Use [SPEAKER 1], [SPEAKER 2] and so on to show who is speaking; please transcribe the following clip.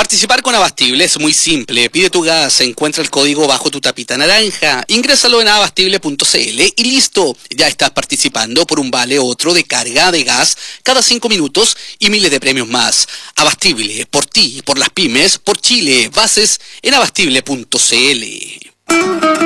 [SPEAKER 1] Participar con Abastible es muy simple. Pide tu gas, encuentra el código bajo tu tapita naranja, ingrésalo en abastible.cl y listo. Ya estás participando por un vale otro de carga de gas cada 5 minutos y miles de premios más. Abastible, por ti, por las pymes, por Chile. Bases en abastible.cl.